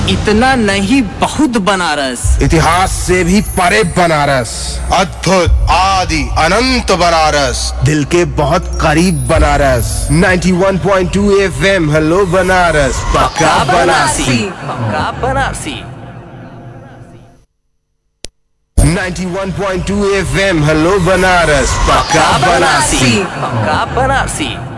इतना नहीं बहुत बनारस, इतिहास से भी परे बनारस, अद्भुत आदि अनंत बनारस, दिल के बहुत करीब बनारस। 91.2 FM हेलो बनारस, पक्का बनारसी। पक्का बनारसी। 91.2 FM हेलो बनारस, पक्का बनारसी। पक्का बनारसी।